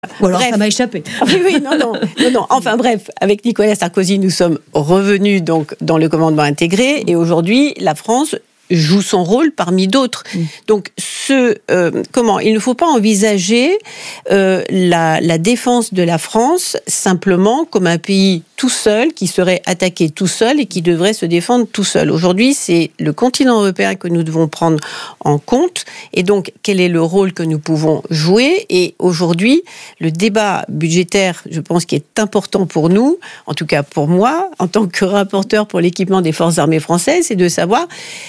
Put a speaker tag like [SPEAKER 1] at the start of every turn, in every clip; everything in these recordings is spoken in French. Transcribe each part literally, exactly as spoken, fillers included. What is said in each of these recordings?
[SPEAKER 1] Ou alors
[SPEAKER 2] bref.
[SPEAKER 1] Ça m'a échappé.
[SPEAKER 2] Oui, oui, non, non, non, non. Enfin bref, avec Nicolas Sarkozy, nous sommes revenus donc dans le commandement intégré et aujourd'hui, la France joue son rôle parmi d'autres. Mmh. Donc, ce, euh, comment, il ne faut pas envisager euh, la, la défense de la France simplement comme un pays tout seul, qui serait attaqué tout seul et qui devrait se défendre tout seul. Aujourd'hui, c'est le continent européen que nous devons prendre en compte. Et donc, quel est le rôle que nous pouvons jouer ? Et aujourd'hui, le débat budgétaire, je pense, qui est important pour nous, en tout cas pour moi, en tant que rapporteur pour l'équipement des forces armées françaises, c'est de savoir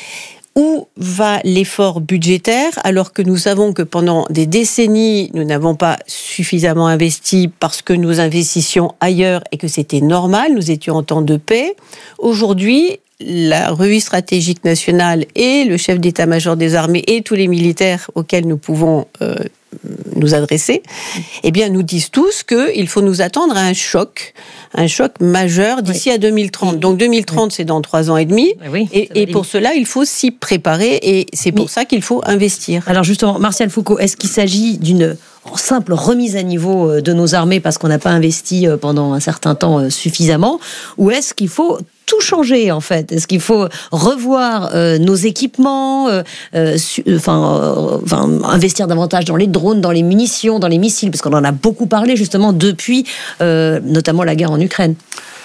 [SPEAKER 2] où va l'effort budgétaire alors que nous savons que pendant des décennies, nous n'avons pas suffisamment investi parce que nous investissions ailleurs et que c'était normal, nous étions en temps de paix. Aujourd'hui, la revue stratégique nationale et le chef d'état-major des armées et tous les militaires auxquels nous pouvons euh, nous adresser, eh bien, nous disent tous qu'il faut nous attendre à un choc, un choc majeur d'ici oui. à deux mille trente. Donc deux mille trente, oui. c'est dans trois ans et demi. Oui, et, et pour cela, il faut s'y préparer et c'est pour Mais, ça qu'il faut investir.
[SPEAKER 1] Alors justement, Martial Foucault, est-ce qu'il s'agit d'une simple remise à niveau de nos armées parce qu'on n'a pas investi pendant un certain temps suffisamment, ou est-ce qu'il faut tout changer en fait? Est-ce qu'il faut revoir euh, nos équipements, euh, euh, su, enfin, euh, enfin, investir davantage dans les drones, dans les munitions, dans les missiles, parce qu'on en a beaucoup parlé justement depuis, euh, notamment la guerre en Ukraine.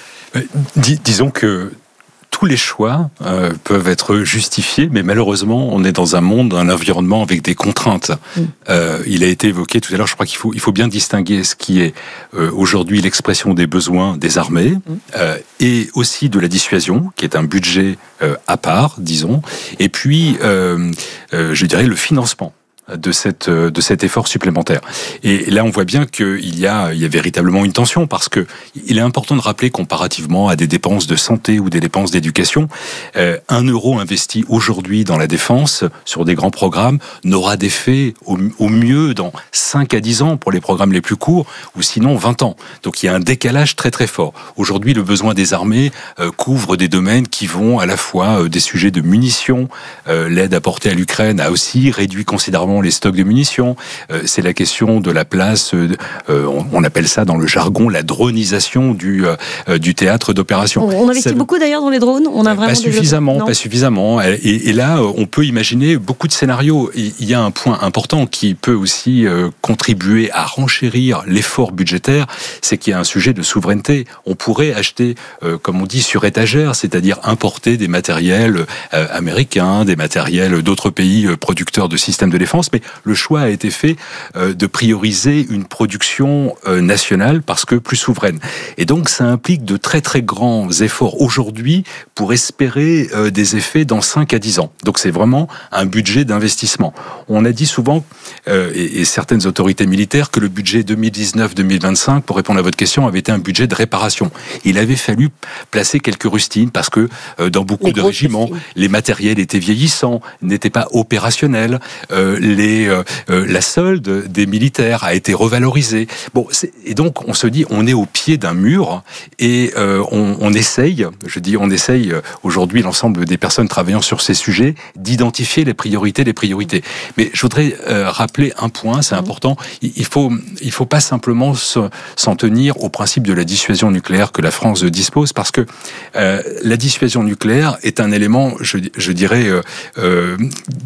[SPEAKER 3] Dis, disons que tous les choix euh, peuvent être justifiés, mais malheureusement, on est dans un monde, un environnement avec des contraintes. Mmh. Euh, il a été évoqué tout à l'heure, je crois qu'il faut, il faut bien distinguer ce qui est euh, aujourd'hui l'expression des besoins des armées mmh. euh, et aussi de la dissuasion, qui est un budget euh, à part, disons, et puis, euh, euh, je dirais, le financement de cette de cet effort supplémentaire. Et là, on voit bien qu'il y a il y a véritablement une tension parce que il est important de rappeler comparativement à des dépenses de santé ou des dépenses d'éducation, euh, un euro investi aujourd'hui dans la défense sur des grands programmes n'aura d'effet au, au mieux dans cinq à dix ans pour les programmes les plus courts ou sinon vingt ans. Donc il y a un décalage très très fort. Aujourd'hui, le besoin des armées euh, couvre des domaines qui vont à la fois euh, des sujets de munitions, euh, l'aide apportée à l'Ukraine a aussi réduit considérablement les stocks de munitions, euh, c'est la question de la place, euh, on, on appelle ça dans le jargon la dronisation du, euh, du théâtre d'opération.
[SPEAKER 1] On investit ça, beaucoup d'ailleurs dans les drones, on a vraiment
[SPEAKER 3] pas suffisamment, pas suffisamment. Et, et là, on peut imaginer beaucoup de scénarios. Il y a un point important qui peut aussi euh, contribuer à renchérir l'effort budgétaire, c'est qu'il y a un sujet de souveraineté. On pourrait acheter, euh, comme on dit, sur étagère, c'est-à-dire importer des matériels euh, américains, des matériels d'autres pays euh, producteurs de systèmes de défense, mais le choix a été fait euh, de prioriser une production euh, nationale parce que plus souveraine. Et donc, ça implique de très très grands efforts aujourd'hui pour espérer euh, des effets dans cinq à dix ans. Donc, c'est vraiment un budget d'investissement. On a dit souvent, euh, et, et certaines autorités militaires, que le budget deux mille dix-neuf deux mille vingt-cinq, pour répondre à votre question, avait été un budget de réparation. Il avait fallu placer quelques rustines parce que euh, dans beaucoup les de régiments, rustines. Les matériels étaient vieillissants, n'étaient pas opérationnels, euh, les, euh, euh, la solde des militaires a été revalorisée. Bon, c'est, et donc on se dit, on est au pied d'un mur et euh, on, on essaye, je dis on essaye aujourd'hui l'ensemble des personnes travaillant sur ces sujets d'identifier les priorités, les priorités. Mais je voudrais euh, rappeler un point, c'est important, il faut, il faut pas simplement se, s'en tenir au principe de la dissuasion nucléaire que la France dispose, parce que euh, la dissuasion nucléaire est un élément, je, je dirais, euh, euh,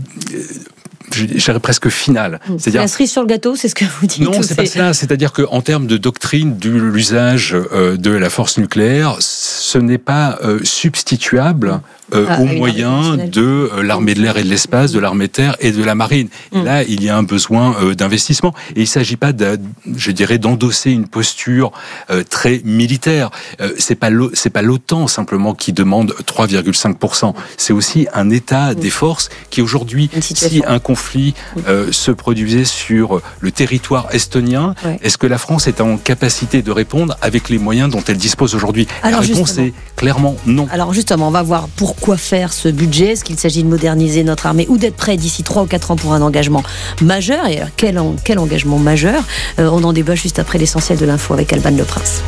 [SPEAKER 3] je dirais presque final.
[SPEAKER 1] C'est la cerise sur le gâteau, c'est ce que vous dites.
[SPEAKER 3] Non, c'est, c'est pas cela. C'est-à-dire qu'en termes de doctrine de l'usage euh, de la force nucléaire, ce n'est pas euh, substituable Euh, ah, aux moyens de euh, l'armée de l'air et de l'espace, de l'armée de terre et de la marine. Et mmh. là, il y a un besoin euh, d'investissement. Et il ne s'agit pas, de, je dirais, d'endosser une posture euh, très militaire. Euh, c'est pas l'O, c'est pas l'OTAN simplement qui demande trois virgule cinq pour cent. C'est aussi un état mmh. des forces qui aujourd'hui, si un conflit euh, se produisait sur le territoire estonien, ouais. est-ce que la France est en capacité de répondre avec les moyens dont elle dispose aujourd'hui?
[SPEAKER 1] Alors,
[SPEAKER 3] la réponse est clairement non.
[SPEAKER 1] Alors justement, on va voir pourquoi Quoi faire ce budget? Est-ce qu'il s'agit de moderniser notre armée ou d'être prêt d'ici trois ou quatre ans pour un engagement majeur? Et quel, en, quel engagement majeur? euh, On en débat juste après l'essentiel de l'info avec Alban Le Prince.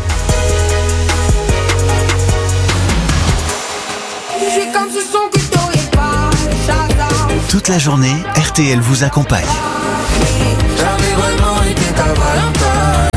[SPEAKER 4] Toute la journée, R T L vous accompagne.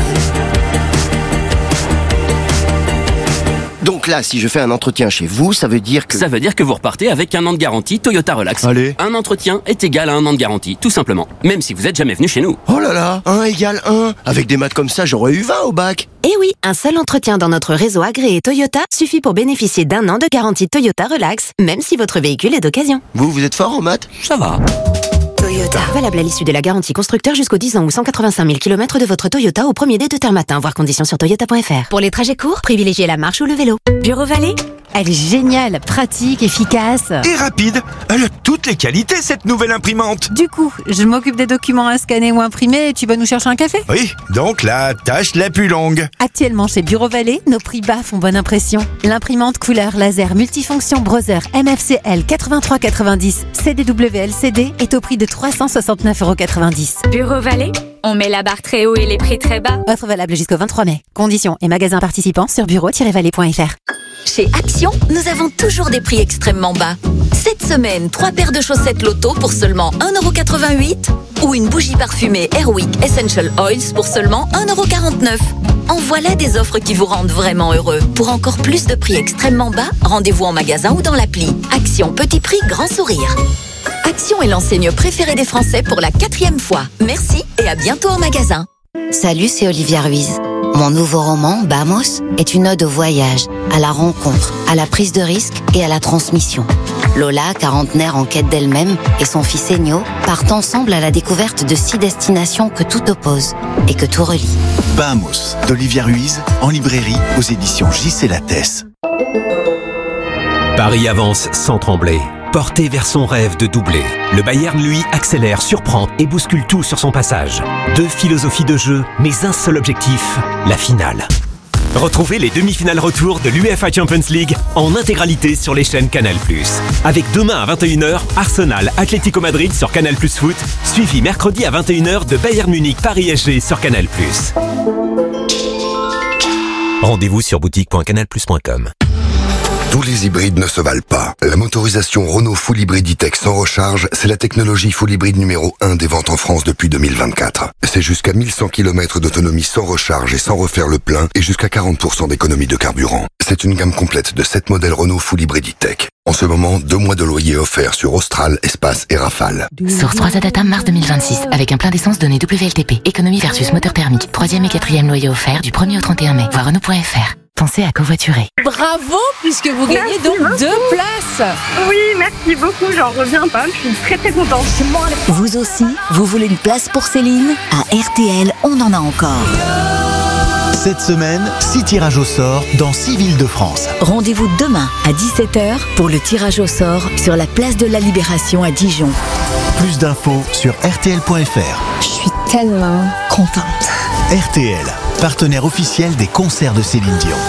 [SPEAKER 5] Donc là, si je fais un entretien chez vous, ça veut dire que...
[SPEAKER 6] Ça veut dire que vous repartez avec un an de garantie Toyota Relax.
[SPEAKER 5] Allez.
[SPEAKER 6] Un entretien est égal à un an de garantie, tout simplement. Même si vous êtes jamais venu chez nous.
[SPEAKER 5] Oh là là, un égale un. Avec des maths comme ça, j'aurais eu vingt au bac.
[SPEAKER 7] Eh oui, un seul entretien dans notre réseau agréé Toyota suffit pour bénéficier d'un an de garantie Toyota Relax, même si votre véhicule est d'occasion.
[SPEAKER 5] Vous, vous êtes fort en maths?
[SPEAKER 6] Ça va.
[SPEAKER 7] Toyota. Valable à l'issue de la garantie constructeur jusqu'aux dix ans ou cent quatre-vingt-cinq mille kilomètres de votre Toyota au premier dé de terme matin. Voir conditions sur toyota point f r. Pour les trajets courts, privilégiez la marche ou le vélo. Bureau Vallée, elle est géniale, pratique, efficace.
[SPEAKER 4] Et rapide. Elle a toutes les qualités, cette nouvelle imprimante.
[SPEAKER 8] Du coup, je m'occupe des documents à scanner ou imprimer et tu vas nous chercher un café?
[SPEAKER 4] Oui, donc la tâche la plus longue.
[SPEAKER 8] Actuellement chez Bureau Vallée, nos prix bas font bonne impression. L'imprimante couleur laser multifonction Brother M F C L quatre-vingt-trois quatre-vingt-dix C D W L C D est au prix de trois cent soixante-neuf euros quatre-vingt-dix.
[SPEAKER 9] Bureau Vallée, on met la barre très haut et les prix très bas.
[SPEAKER 8] Offre valable jusqu'au vingt-trois mai. Conditions et magasins participants sur bureau tiret vallée point f r.
[SPEAKER 10] Chez Action, nous avons toujours des prix extrêmement bas. Cette semaine, trois paires de chaussettes Lotto pour seulement un euro quatre-vingt-huit ou une bougie parfumée Airwick Essential Oils pour seulement un euro quarante-neuf. En voilà des offres qui vous rendent vraiment heureux. Pour encore plus de prix extrêmement bas, rendez-vous en magasin ou dans l'appli. Action, petit prix, grand sourire. Action est l'enseigne préférée des Français pour la quatrième fois. Merci et à bientôt en magasin.
[SPEAKER 11] Salut, c'est Olivia Ruiz. Mon nouveau roman, Bamos, est une ode au voyage, à la rencontre, à la prise de risque et à la transmission. Lola, quarantenaire en quête d'elle-même, et son fils Ennio partent ensemble à la découverte de six destinations que tout oppose et que tout relie.
[SPEAKER 12] Bamos, d'Olivia Ruiz, en librairie aux éditions J C Lattès.
[SPEAKER 13] Paris avance sans trembler. Porté vers son rêve de doubler. Le Bayern, lui, accélère, surprend et bouscule tout sur son passage. Deux philosophies de jeu, mais un seul objectif, la finale. Retrouvez les demi-finales retour de l'UEFA Champions League en intégralité sur les chaînes Canal plus. Avec demain à vingt et une heures, Arsenal Atlético Madrid sur Canal plus Foot, suivi mercredi à vingt et une heures de Bayern Munich Paris S G sur Canal plus. Rendez-vous sur boutique point canal plus point com.
[SPEAKER 14] Tous les hybrides ne se valent pas. La motorisation Renault Full Hybrid E-Tech sans recharge, c'est la technologie Full Hybrid numéro un des ventes en France depuis deux mille vingt-quatre. C'est jusqu'à mille cent kilomètres d'autonomie sans recharge et sans refaire le plein et jusqu'à quarante pour cent d'économie de carburant. C'est une gamme complète de sept modèles Renault Full Hybrid E-Tech. En ce moment, deux mois de loyer offerts sur Austral, Espace et Rafale.
[SPEAKER 15] Source trois A Data mars deux mille vingt-six, avec un plein d'essence donné W L T P. Économie versus moteur thermique. Troisième et quatrième loyer offert du premier au trente et un mai. Voir Renault point f r. Pensez à covoiturer.
[SPEAKER 8] Bravo, puisque vous gagnez
[SPEAKER 16] Merci
[SPEAKER 8] donc
[SPEAKER 16] beaucoup.
[SPEAKER 8] deux places.
[SPEAKER 16] Oui, merci beaucoup, j'en reviens pas, je suis très très contente.
[SPEAKER 17] Vous aussi, vous voulez une place pour Céline? À R T L, on en a encore.
[SPEAKER 18] Cette semaine, six tirages au sort dans six villes de France.
[SPEAKER 17] Rendez-vous demain à dix-sept heures pour le tirage au sort sur la place de la Libération à Dijon.
[SPEAKER 18] Plus d'infos sur R T L point F R.
[SPEAKER 17] Je suis tellement contente.
[SPEAKER 18] R T L, partenaire officiel des concerts de Céline Dion.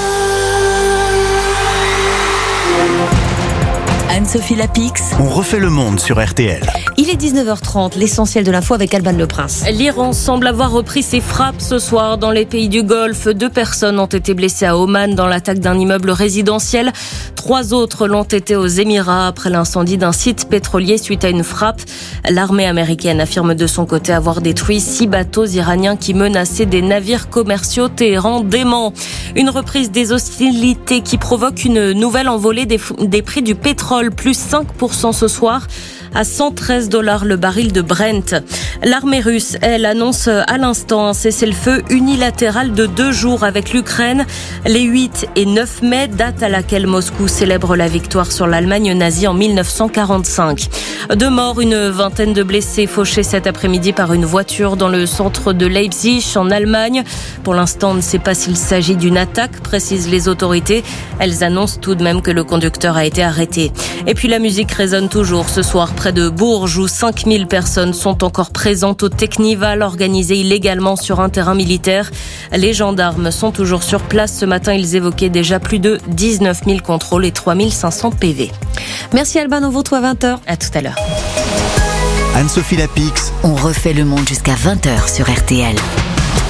[SPEAKER 17] Anne-Sophie Lapix.
[SPEAKER 18] On refait le monde sur R T L.
[SPEAKER 1] Il est dix-neuf heures trente, l'essentiel de l'info avec Alban Le Prince.
[SPEAKER 19] L'Iran semble avoir repris ses frappes ce soir dans les pays du Golfe. Deux personnes ont été blessées à Oman dans l'attaque d'un immeuble résidentiel. Trois autres l'ont été aux Émirats après l'incendie d'un site pétrolier suite à une frappe. L'armée américaine affirme de son côté avoir détruit six bateaux iraniens qui menaçaient des navires commerciaux. Téhéran dément. Une reprise des hostilités qui provoque une nouvelle envolée des, des prix du pétrole, plus cinq pour cent ce soir, à cent treize dollars le baril de Brent. L'armée russe, elle, annonce à l'instant un cessez-le-feu unilatéral de deux jours avec l'Ukraine. Les huit et neuf mai, date à laquelle Moscou célèbre la victoire sur l'Allemagne nazie en mille neuf cent quarante-cinq. Deux morts, une vingtaine de blessés fauchés cet après-midi par une voiture dans le centre de Leipzig, en Allemagne. Pour l'instant, on ne sait pas s'il s'agit d'une attaque, précisent les autorités. Elles annoncent tout de même que le conducteur a été arrêté. Et puis la musique résonne toujours ce soir près de Bourges où cinq mille personnes sont encore présentes au Technival organisé illégalement sur un terrain militaire. Les gendarmes sont toujours sur place. Ce matin, ils évoquaient déjà plus de dix-neuf mille contrôles et trois mille cinq cents P V.
[SPEAKER 1] Merci Alban, on vous retrouve à vingt heures.
[SPEAKER 19] À tout à l'heure.
[SPEAKER 18] Anne-Sophie Lapix.
[SPEAKER 17] On refait le monde jusqu'à vingt heures sur R T L.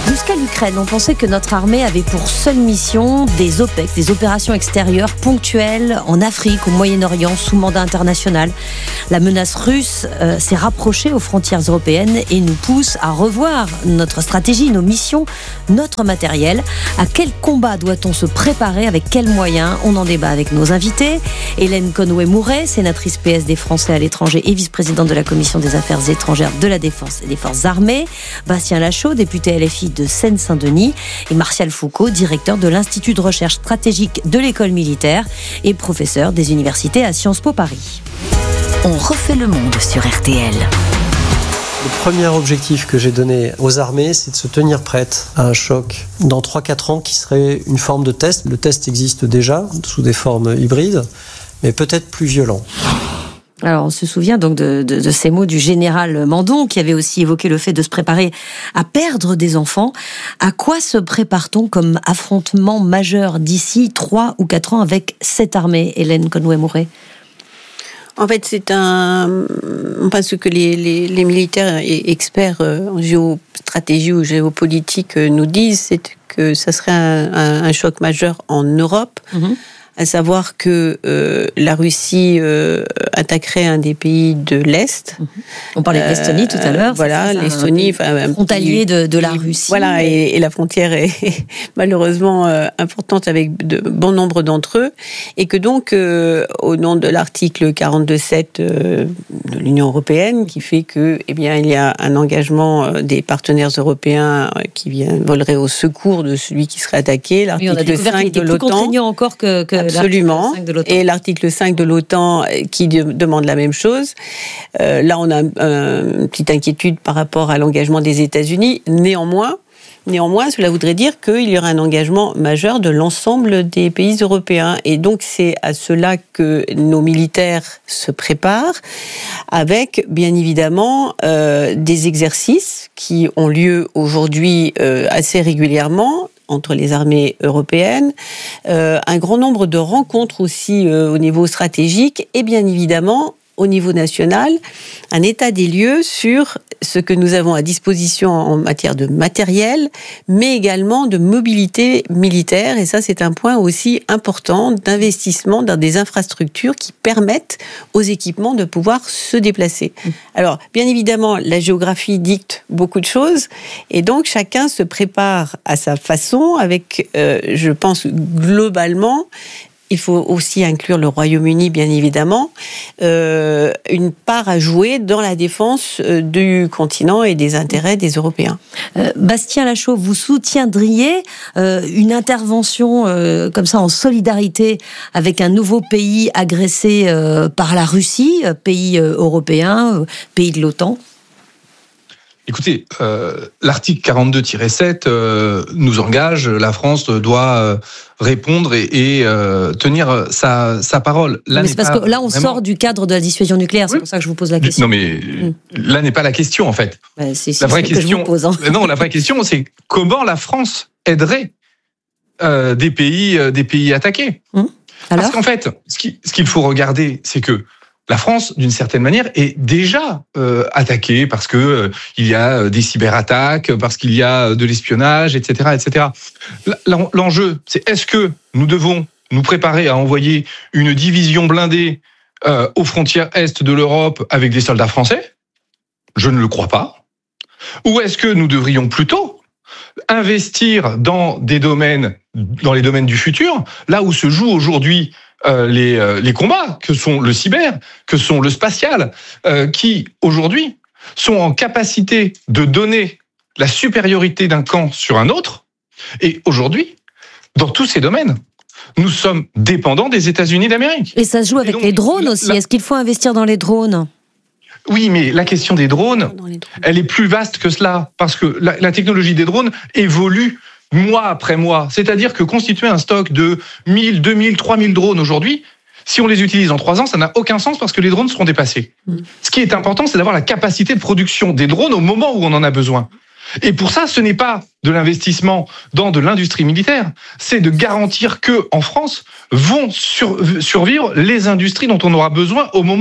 [SPEAKER 1] Jusqu'à l'Ukraine, on pensait que notre armée avait pour seule mission des O P E X, des opérations extérieures ponctuelles en Afrique, au Moyen-Orient, sous mandat international. La menace russe euh, s'est rapprochée aux frontières européennes et nous pousse à revoir notre stratégie, nos missions, notre matériel. À quel combat doit-on se préparer? Avec quels moyens? On en débat avec nos invités. Hélène Conway-Mouret, sénatrice P S des Français à l'étranger et vice-présidente de la Commission des Affaires étrangères, de la Défense et des Forces armées. Bastien Lachaud, député L F I de Seine-Saint-Denis, et Martial Foucault, directeur de l'Institut de recherche stratégique de l'école militaire et professeur des universités à Sciences Po Paris.
[SPEAKER 17] On refait le monde sur R T L.
[SPEAKER 20] Le premier objectif que j'ai donné aux armées, c'est de se tenir prête à un choc dans trois à quatre ans qui serait une forme de test. Le test existe déjà sous des formes hybrides, mais peut-être plus violent.
[SPEAKER 1] Alors, on se souvient donc de, de, de ces mots du général Mandon, qui avait aussi évoqué le fait de se préparer à perdre des enfants. À quoi se prépare-t-on comme affrontement majeur d'ici trois ou quatre ans avec cette armée, Hélène Conway-Mouret?
[SPEAKER 2] En fait, c'est un... Enfin, ce que les, les, les militaires et experts en géostratégie ou géopolitique nous disent, c'est que ça serait un, un, un choc majeur en Europe. Mmh. À savoir que euh, la Russie euh, attaquerait un des pays de l'Est. Mmh.
[SPEAKER 1] On parlait de l'Estonie tout à l'heure.
[SPEAKER 2] Euh, voilà, l'Estonie,
[SPEAKER 1] enfin, frontalier de, de la Russie.
[SPEAKER 2] Voilà, et, et la frontière est malheureusement euh, importante avec de bon nombre d'entre eux, et que donc, euh, au nom de l'article quarante-deux sept euh, de l'Union européenne, qui fait que, eh bien, il y a un engagement euh, des partenaires européens euh, qui vient, volerait au secours de celui qui serait attaqué. L'article
[SPEAKER 1] oui, on a découvert
[SPEAKER 2] cinq
[SPEAKER 1] qu'il était
[SPEAKER 2] de
[SPEAKER 1] plus
[SPEAKER 2] l'OTAN.
[SPEAKER 1] Contraignant encore que, que
[SPEAKER 2] Absolument.
[SPEAKER 1] l'article cinq de l'OTAN.
[SPEAKER 2] Et l'article cinq de l'OTAN qui de, demande la même chose. Euh, là, on a euh, une petite inquiétude par rapport à l'engagement des États-Unis. Néanmoins, Néanmoins, cela voudrait dire qu'il y aura un engagement majeur de l'ensemble des pays européens. Et donc, c'est à cela que nos militaires se préparent, avec, bien évidemment, euh, des exercices qui ont lieu aujourd'hui euh, assez régulièrement entre les armées européennes, euh, un grand nombre de rencontres aussi euh, au niveau stratégique et bien évidemment au niveau national, un état des lieux sur ce que nous avons à disposition en matière de matériel, mais également de mobilité militaire. Et ça, c'est un point aussi important d'investissement dans des infrastructures qui permettent aux équipements de pouvoir se déplacer. Alors, bien évidemment, la géographie dicte beaucoup de choses, et donc chacun se prépare à sa façon, avec, euh, je pense, globalement, il faut aussi inclure le Royaume-Uni, bien évidemment, euh, une part à jouer dans la défense du continent et des intérêts des Européens.
[SPEAKER 1] Euh, Bastien Lachaud, vous soutiendriez euh, une intervention euh, comme ça en solidarité avec un nouveau pays agressé euh, par la Russie, pays euh, européen, euh, pays de l'OTAN ?
[SPEAKER 21] Écoutez, euh, l'article quarante-deux tiret sept euh, nous engage, la France doit euh, répondre et, et euh, tenir sa, sa parole. Là,
[SPEAKER 1] mais c'est parce que là, on
[SPEAKER 21] vraiment...
[SPEAKER 1] sort du cadre de la dissuasion nucléaire, c'est oui. pour ça que je vous pose la question.
[SPEAKER 21] Non, mais mmh. là n'est pas la question, en fait.
[SPEAKER 1] Bah, c'est, c'est
[SPEAKER 21] la vraie
[SPEAKER 1] ce
[SPEAKER 21] question,
[SPEAKER 1] que je vous pose. Hein.
[SPEAKER 21] Non, la vraie question, c'est comment la France aiderait euh, des pays, euh, des pays attaqués. Mmh. Alors parce qu'en fait, ce, qui, ce qu'il faut regarder, c'est que la France, d'une certaine manière, est déjà euh, attaquée parce que euh, il y a des cyberattaques, parce qu'il y a de l'espionnage, et cetera, et cetera. L'enjeu, c'est est-ce que nous devons nous préparer à envoyer une division blindée euh, aux frontières est de l'Europe avec des soldats français ? Je ne le crois pas. Ou est-ce que nous devrions plutôt investir dans des domaines, dans les domaines du futur, là où se joue aujourd'hui Euh, les, euh, les combats, que sont le cyber, que sont le spatial, euh, qui, aujourd'hui, sont en capacité de donner la supériorité d'un camp sur un autre. Et aujourd'hui, dans tous ces domaines, nous sommes dépendants des États-Unis d'Amérique.
[SPEAKER 1] Et ça se joue avec donc, les drones aussi. La... Est-ce qu'il faut investir dans les drones ?
[SPEAKER 21] Oui, mais la question des drones, drones, elle est plus vaste que cela, parce que la, la technologie des drones évolue mois après mois. C'est-à-dire que constituer un stock de mille, deux mille, trois mille drones aujourd'hui, si on les utilise en trois ans, ça n'a aucun sens parce que les drones seront dépassés. Mmh. Ce qui est important, c'est d'avoir la capacité de production des drones au moment où on en a besoin. Et pour ça, ce n'est pas de l'investissement dans de l'industrie militaire, c'est de garantir que, en France, vont sur, survivre les industries dont on aura besoin au moment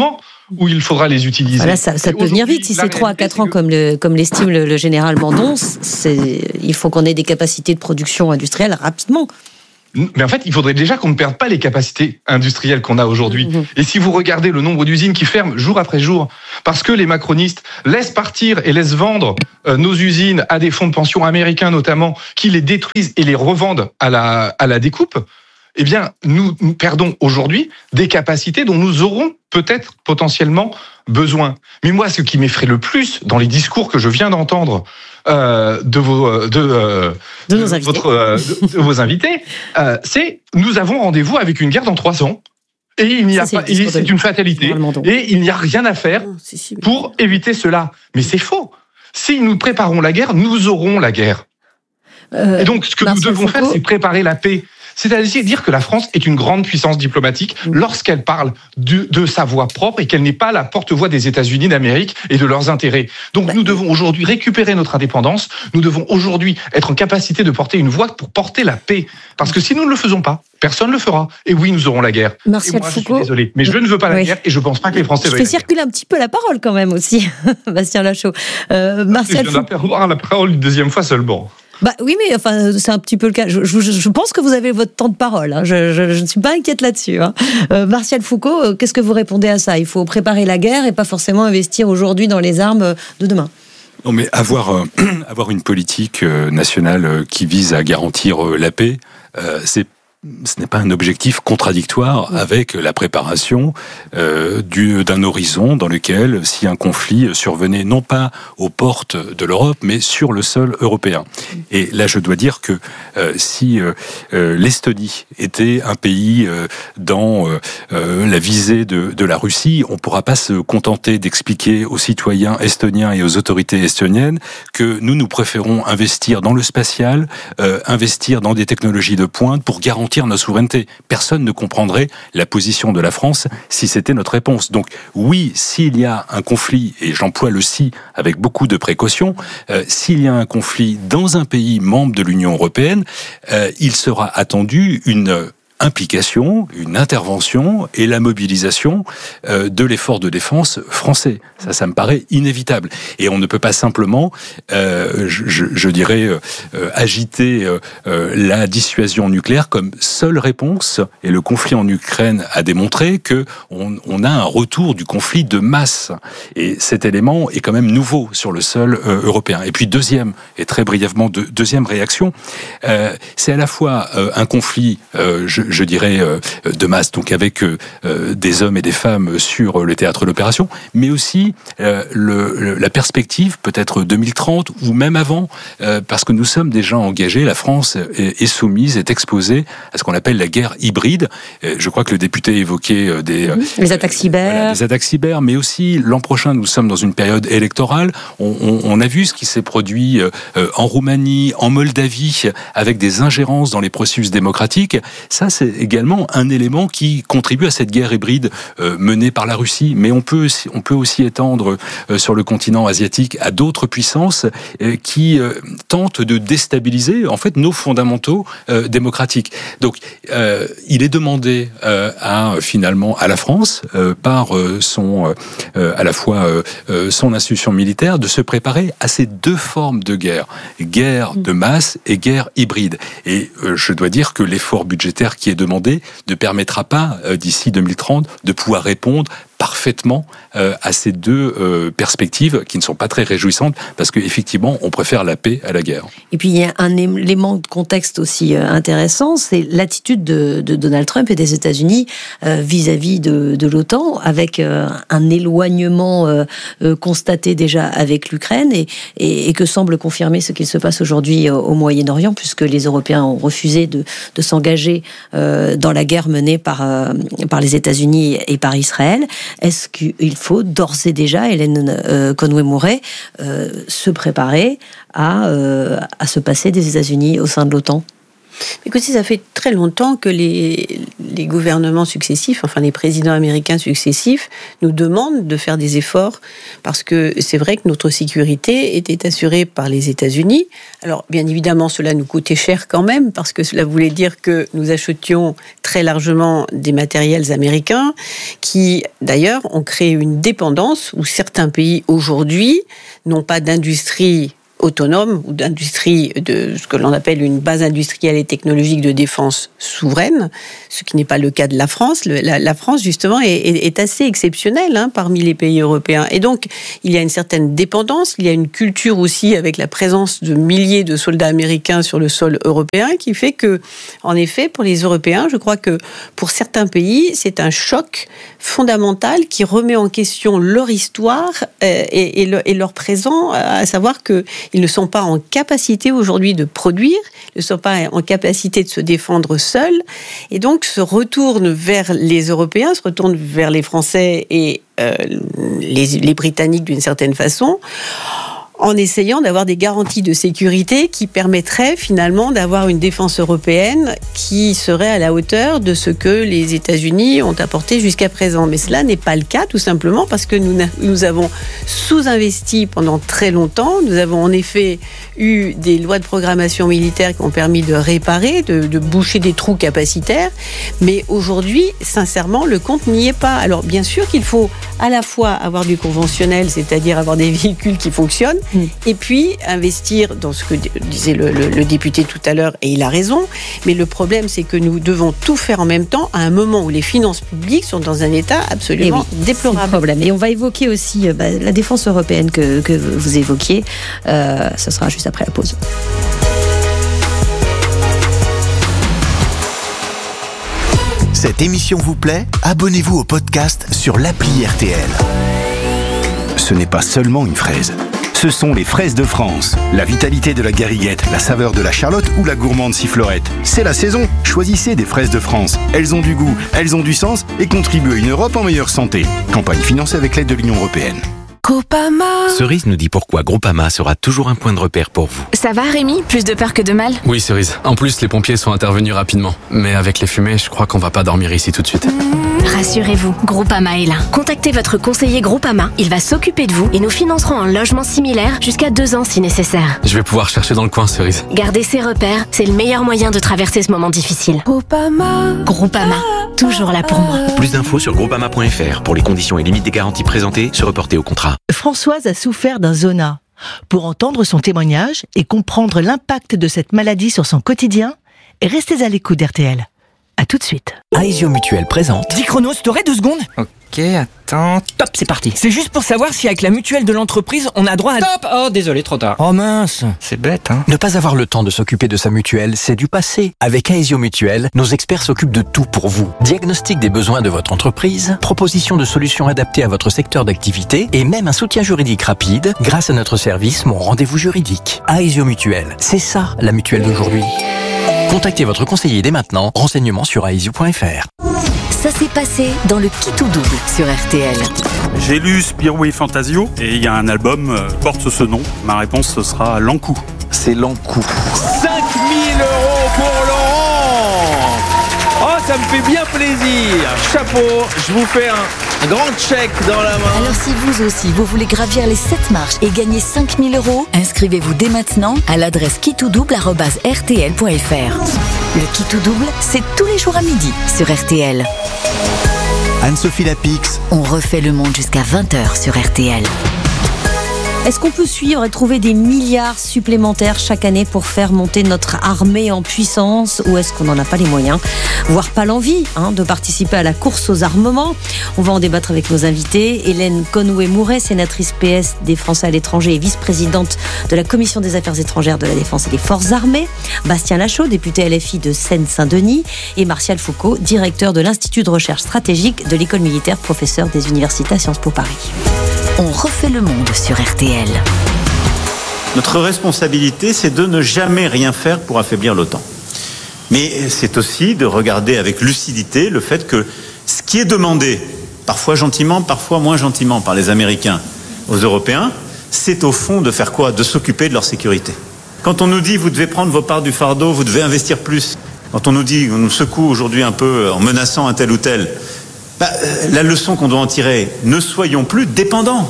[SPEAKER 21] où il faudra les utiliser.
[SPEAKER 1] Voilà, ça, ça peut venir vite. Si c'est trois à quatre ans, comme, le, comme l'estime le, le général Mandon, c'est, il faut qu'on ait des capacités de production industrielle rapidement.
[SPEAKER 21] Mais en fait, il faudrait déjà qu'on ne perde pas les capacités industrielles qu'on a aujourd'hui. Mmh. Et si vous regardez le nombre d'usines qui ferment jour après jour, parce que les macronistes laissent partir et laissent vendre euh, nos usines à des fonds de pension américains notamment, qui les détruisent et les revendent à la, à la découpe, eh bien, nous, nous perdons aujourd'hui des capacités dont nous aurons peut-être potentiellement besoin. Mais moi, ce qui m'effraie le plus dans les discours que je viens d'entendre euh, de vos de, euh,
[SPEAKER 1] de, nos invités.
[SPEAKER 21] Votre, euh, de, de vos invités, euh, c'est nous avons rendez-vous avec une guerre dans trois ans. Et il n'y a ça, pas, c'est, c'est une fatalité. Et il n'y a rien à faire oh, si, si, pour éviter cela. Mais c'est faux. Si nous préparons la guerre, nous aurons la guerre. Euh, et donc, ce que nous devons Foucault. faire, c'est préparer la paix. C'est-à-dire dire que la France est une grande puissance diplomatique lorsqu'elle parle de, de sa voix propre et qu'elle n'est pas la porte-voix des États-Unis d'Amérique et de leurs intérêts. Donc nous devons aujourd'hui récupérer notre indépendance, nous devons aujourd'hui être en capacité de porter une voix pour porter la paix. Parce que si nous ne le faisons pas, personne ne le fera. Et oui, nous aurons la guerre.
[SPEAKER 1] Martial
[SPEAKER 21] et moi,
[SPEAKER 1] Foucault.
[SPEAKER 21] Je suis désolé, mais je ne veux pas la oui. guerre et je ne pense pas que les Français
[SPEAKER 1] veulent
[SPEAKER 21] la guerre.
[SPEAKER 1] Je fais circuler un petit peu la parole quand même aussi, Bastien Lachaud. Euh, Martial
[SPEAKER 21] je viens d'avoir la parole une deuxième fois seulement.
[SPEAKER 1] Bah oui, mais enfin, c'est un petit peu le cas. Je, je, je pense que vous avez votre temps de parole. Hein. Je, je, je ne suis pas inquiète là-dessus. Hein. Euh, Martial Foucault, euh, qu'est-ce que vous répondez à ça ? Il faut préparer la guerre et pas forcément investir aujourd'hui dans les armes de demain.
[SPEAKER 3] Non, mais avoir, euh, avoir une politique euh, nationale euh, qui vise à garantir euh, la paix, euh, c'est ce n'est pas un objectif contradictoire avec la préparation euh, du, d'un horizon dans lequel, si un conflit survenait non pas aux portes de l'Europe, mais sur le sol européen. Et là, je dois dire que euh, si euh, euh, l'Estonie était un pays euh, dans euh, euh, la visée de, de la Russie, on ne pourra pas se contenter d'expliquer aux citoyens estoniens et aux autorités estoniennes que nous, nous préférons investir dans le spatial, euh, investir dans des technologies de pointe pour garantir notre souveraineté. Personne ne comprendrait la position de la France si c'était notre réponse. Donc oui, s'il y a un conflit, et j'emploie le si avec beaucoup de précautions, euh, s'il y a un conflit dans un pays membre de l'Union européenne, euh, il sera attendu une implication, une intervention et la mobilisation euh, de l'effort de défense français. Ça, ça me paraît inévitable. Et on ne peut pas simplement, euh, je, je, je dirais, euh, agiter euh, euh, la dissuasion nucléaire comme seule réponse. Et le conflit en Ukraine a démontré que on, on a un retour du conflit de masse. Et cet élément est quand même nouveau sur le sol euh, européen. Et puis deuxième, et très brièvement, de, deuxième réaction, euh, c'est à la fois euh, un conflit, euh, je, je dirais, euh, de masse, donc avec euh, des hommes et des femmes sur le théâtre de l'opération, mais aussi euh, le, le, la perspective, peut-être deux mille trente, ou même avant, euh, parce que nous sommes déjà engagés, la France est, est soumise, est exposée à ce qu'on appelle la guerre hybride. Euh, je crois que le député évoquait euh, des...
[SPEAKER 1] Euh, les attaques cyber.
[SPEAKER 3] Voilà, des attaques cyber, mais aussi, l'an prochain, nous sommes dans une période électorale. On, on, on a vu ce qui s'est produit euh, en Roumanie, en Moldavie, avec des ingérences dans les processus démocratiques. Ça, c'est également un élément qui contribue à cette guerre hybride euh, menée par la Russie. Mais on peut, on peut aussi étendre euh, sur le continent asiatique à d'autres puissances euh, qui euh, tentent de déstabiliser en fait nos fondamentaux euh, démocratiques. Donc, euh, il est demandé euh, à finalement à la France euh, par euh, son euh, à la fois euh, son institution militaire de se préparer à ces deux formes de guerre, guerre de masse et guerre hybride. Et euh, je dois dire que l'effort budgétaire qui est demandé ne permettra pas, euh, d'ici deux mille trente, de pouvoir répondre parfaitement euh, à ces deux euh, perspectives qui ne sont pas très réjouissantes parce qu'effectivement, on préfère la paix à la guerre. Et
[SPEAKER 1] puis, il y a un élément de contexte aussi euh, intéressant, c'est l'attitude de, de Donald Trump et des États-Unis euh, vis-à-vis de, de l'OTAN, avec euh, un éloignement euh, euh, constaté déjà avec l'Ukraine et, et, et que semble confirmer ce qu'il se passe aujourd'hui au Moyen-Orient, puisque les Européens ont refusé de, de s'engager euh, dans la guerre menée par, euh, par les États-Unis et par Israël. Est-ce qu'il faut d'ores et déjà, Hélène euh, Conway-Mouret, euh, se préparer à, euh, à se passer des États-Unis au sein de l'OTAN ?
[SPEAKER 2] Écoutez, ça fait très longtemps que les, les gouvernements successifs, enfin les présidents américains successifs, nous demandent de faire des efforts parce que c'est vrai que notre sécurité était assurée par les États-Unis. Alors, bien évidemment, cela nous coûtait cher quand même parce que cela voulait dire que nous achetions très largement des matériels américains qui, d'ailleurs, ont créé une dépendance où certains pays aujourd'hui n'ont pas d'industrie autonome ou d'industrie de ce que l'on appelle une base industrielle et technologique de défense souveraine, ce qui n'est pas le cas de la France. Le, la, la France, justement, est, est, est assez exceptionnelle hein, parmi les pays européens. Et donc, il y a une certaine dépendance, il y a une culture aussi avec la présence de milliers de soldats américains sur le sol européen qui fait que, en effet, pour les Européens, je crois que pour certains pays, c'est un choc fondamental qui remet en question leur histoire euh, et, et, le, et leur présent, à savoir que ils ne sont pas en capacité aujourd'hui de produire, ils ne sont pas en capacité de se défendre seuls, et donc se retournent vers les Européens, se retournent vers les Français et euh, les, les Britanniques d'une certaine façon, en essayant d'avoir des garanties de sécurité qui permettraient finalement d'avoir une défense européenne qui serait à la hauteur de ce que les États-Unis ont apporté jusqu'à présent. Mais cela n'est pas le cas, tout simplement parce que nous, nous avons sous-investi pendant très longtemps. Nous avons en effet eu des lois de programmation militaire qui ont permis de réparer, de, de boucher des trous capacitaires. Mais aujourd'hui, sincèrement, le compte n'y est pas. Alors bien sûr qu'il faut à la fois avoir du conventionnel, c'est-à-dire avoir des véhicules qui fonctionnent, et puis investir dans ce que disait le, le, le député tout à l'heure, et il a raison, mais le problème c'est que nous devons tout faire en même temps à un moment où les finances publiques sont dans un état absolument
[SPEAKER 1] oui,
[SPEAKER 2] déplorable.
[SPEAKER 1] C'est le problème. Et on va évoquer aussi euh, bah, la défense européenne que, que vous évoquiez. Euh, ce sera juste après la pause.
[SPEAKER 18] Cette émission vous plaît ? Abonnez-vous au podcast sur l'appli R T L.
[SPEAKER 5] Ce n'est pas seulement une fraise. Ce sont les fraises de France. La vitalité de la gariguette, la saveur de la charlotte ou la gourmande sifflorette. C'est la saison. Choisissez des fraises de France. Elles ont du goût, elles ont du sens et contribuent à une Europe en meilleure santé. Campagne financée avec l'aide de l'Union européenne.
[SPEAKER 22] Groupama.
[SPEAKER 23] Cerise nous dit pourquoi Groupama sera toujours un point de repère pour vous.
[SPEAKER 22] Ça va Rémi ? Plus de peur que de mal ?
[SPEAKER 24] Oui Cerise. En plus les pompiers sont intervenus rapidement. Mais avec les fumées, je crois qu'on va pas dormir ici tout de suite.
[SPEAKER 22] Mmh, rassurez-vous, Groupama est là. Contactez votre conseiller Groupama. Il va s'occuper de vous et nous financerons un logement similaire jusqu'à deux ans si nécessaire.
[SPEAKER 24] Je vais pouvoir chercher dans le coin Cerise.
[SPEAKER 22] Garder ses repères, c'est le meilleur moyen de traverser ce moment difficile. Groupama. Groupama. Toujours là pour moi.
[SPEAKER 23] Plus d'infos sur groupama point f r. Pour les conditions et limites des garanties présentées, se reporter au contrat.
[SPEAKER 25] Françoise a souffert d'un zona. Pour entendre son témoignage et comprendre l'impact de cette maladie sur son quotidien, restez à l'écoute d'R T L. À tout de suite.
[SPEAKER 13] Aesio Mutuel présente.
[SPEAKER 26] dix chronos, t'aurais deux secondes ?
[SPEAKER 13] Ok, attends.
[SPEAKER 26] Top, c'est parti. C'est juste pour savoir si avec la mutuelle de l'entreprise, on a droit à...
[SPEAKER 13] Stop! Oh, désolé, trop tard.
[SPEAKER 26] Oh mince.
[SPEAKER 13] C'est bête, hein. Ne pas avoir le temps de s'occuper de sa mutuelle, c'est du passé. Avec Aesio Mutuel, nos experts s'occupent de tout pour vous. Diagnostic des besoins de votre entreprise, proposition de solutions adaptées à votre secteur d'activité et même un soutien juridique rapide grâce à notre service Mon Rendez-vous Juridique. Aesio Mutuel, c'est ça la mutuelle d'aujourd'hui. Contactez votre conseiller dès maintenant. Renseignements sur aesio point f r.
[SPEAKER 17] Ça s'est passé dans le Qui tout double sur R T L.
[SPEAKER 27] J'ai lu Spirou et Fantasio et il y a un album euh, porte ce nom. Ma réponse ce sera L'Ankou.
[SPEAKER 28] C'est L'Ankou.
[SPEAKER 29] cinq mille euros pour Laurent. Oh, ça me fait bien plaisir. Chapeau, je vous fais un, un grand chèque dans la main.
[SPEAKER 17] Alors si vous aussi, vous voulez gravir les sept marches et gagner cinq mille euros, inscrivez-vous dès maintenant à l'adresse qui tout double arobase r t l point f r. Le Qui tout double, c'est tous les jours à midi sur R T L.
[SPEAKER 18] Anne-Sophie Lapix.
[SPEAKER 17] On refait le monde jusqu'à vingt heures sur R T L.
[SPEAKER 1] Est-ce qu'on peut suivre et trouver des milliards supplémentaires chaque année pour faire monter notre armée en puissance, ou est-ce qu'on n'en a pas les moyens, voire pas l'envie hein, de participer à la course aux armements? On va en débattre avec nos invités. Hélène Conway-Mouret, sénatrice P S des Français à l'étranger et vice-présidente de la Commission des Affaires étrangères de la Défense et des Forces armées. Bastien Lachaud, député L F I de Seine-Saint-Denis. Et Martial Foucault, directeur de l'Institut de recherche stratégique de l'École militaire, professeur des universités à Sciences Po Paris.
[SPEAKER 17] On refait le monde sur R T L.
[SPEAKER 30] Notre responsabilité, c'est de ne jamais rien faire pour affaiblir l'OTAN. Mais c'est aussi de regarder avec lucidité le fait que ce qui est demandé, parfois gentiment, parfois moins gentiment, par les Américains aux Européens, c'est au fond de faire quoi ? De s'occuper de leur sécurité. Quand on nous dit vous devez prendre vos parts du fardeau, vous devez investir plus, quand on nous dit, on nous secoue aujourd'hui un peu en menaçant un tel ou tel, bah, la leçon qu'on doit en tirer, ne soyons plus dépendants.